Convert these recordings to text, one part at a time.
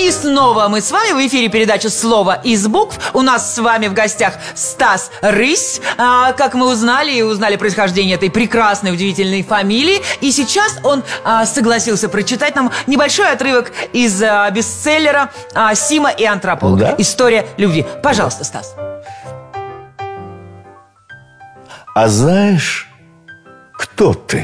И снова мы с вами в эфире передача «Слово из букв». У нас с вами в гостях Стас Рысь. Как мы узнали происхождение этой прекрасной, удивительной фамилии. И сейчас он согласился прочитать нам небольшой отрывок из бестселлера «Сима и антрополог». Да? История любви. Пожалуйста, Стас. А знаешь, кто ты?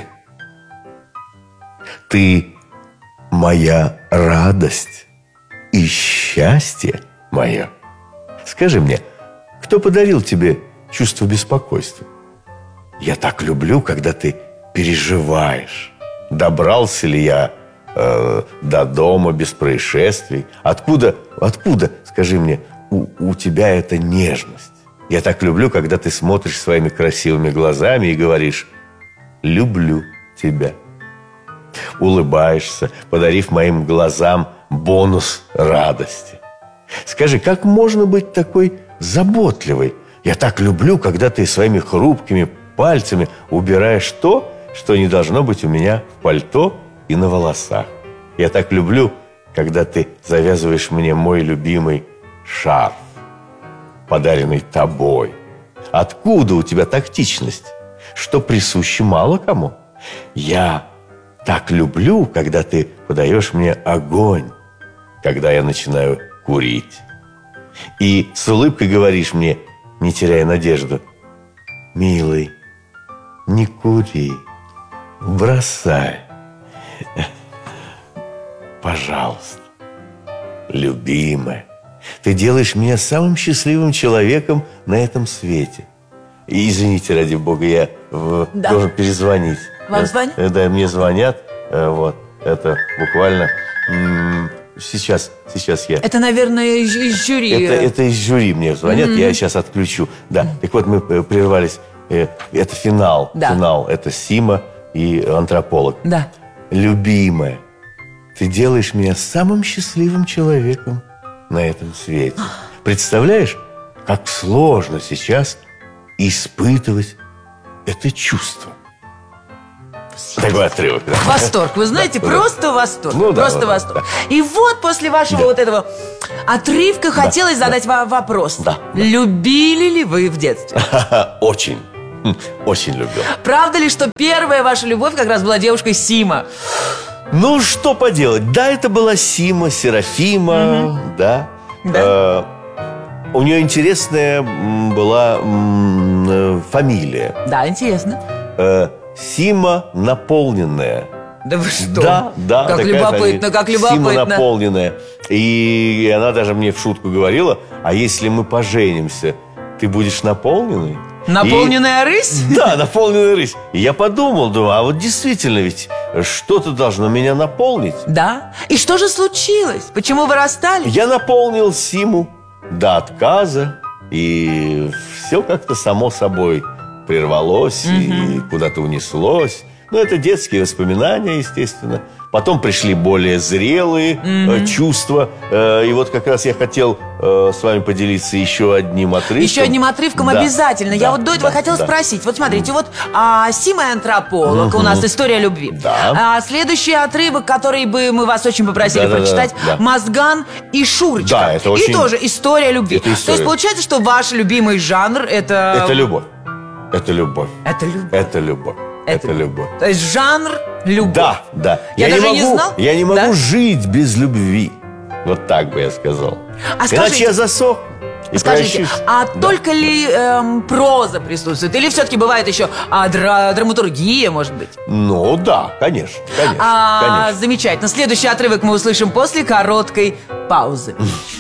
Ты моя радость и счастье мое. Скажи мне, кто подарил тебе чувство беспокойства? Я так люблю, когда ты переживаешь. Добрался ли я до дома без происшествий? Откуда, скажи мне, у тебя эта нежность? Я так люблю, когда ты смотришь своими красивыми глазами и говоришь: люблю тебя. Улыбаешься, подарив моим глазам бонус радости. Скажи, как можно быть такой заботливой? Я так люблю, когда ты своими хрупкими пальцами убираешь то, что не должно быть у меня в пальто и на волосах. Я так люблю, когда ты завязываешь мне мой любимый шарф, подаренный тобой. Откуда у тебя тактичность, что присуще мало кому? Я так люблю, когда ты подаешь мне огонь, когда я начинаю курить. И с улыбкой говоришь мне, не теряя надежду: милый, не кури, бросай. Пожалуйста, любимая, ты делаешь меня самым счастливым человеком на этом свете. И извините, ради бога, я должен перезвонить. Вам звонят? Да, мне звонят. Вот, это буквально сейчас я. Это, наверное, из жюри. Это из жюри мне звонят, я сейчас отключу. Да, так вот мы прервались. Это финал. Да. Финал. Это Сима и антрополог. Да. Любимая, ты делаешь меня самым счастливым человеком на этом свете. Представляешь, как сложно сейчас испытывать это чувство. Такой отрывок. Да? Восторг, вы знаете, просто восторг. Просто восторг. Да. И вот после вашего вот этого отрывка хотелось задать вам вопрос. Да. Любили ли вы в детстве? Очень. Очень любил. Правда ли, что первая ваша любовь как раз была девушкой Сима? Ну, что поделать. Да, это была Сима, Серафима, да. У нее интересная была фамилия. Да, интересно. Сима наполненная. Да вы что? Да. Как любопытно, как любопытно. Сима наполненная. И она даже мне в шутку говорила: а если мы поженимся, ты будешь наполненной? Наполненная рысь? Да, наполненная рысь. И я подумал, а вот действительно ведь что-то должно меня наполнить. Да. И что же случилось? Почему вы расстались? Я наполнил Симу до отказа, и все как-то само собой прервалось и куда-то унеслось. Ну, это детские воспоминания, естественно. Потом пришли более зрелые чувства. И вот как раз я хотел с вами поделиться еще одним отрывком. Еще одним отрывком обязательно. Я вот до этого хотела спросить. Вот смотрите, вот Сима и антрополог, у нас история любви. Да. Следующий отрывок, который бы мы вас очень попросили прочитать, Мозган и Шурочка. Да, это очень... И тоже история любви. Это история. То есть получается, что ваш любимый жанр это... Это любовь. Это любовь. Это любовь. Это любовь. Это любовь. То есть жанр любовь. Да. Я даже не знал. Я не могу жить без любви. Вот так бы я сказал. Иначе я засох. Скажите, только ли проза присутствует? Или все-таки бывает еще драматургия, может быть? Ну да, конечно. Замечательно. Следующий отрывок мы услышим после короткой паузы.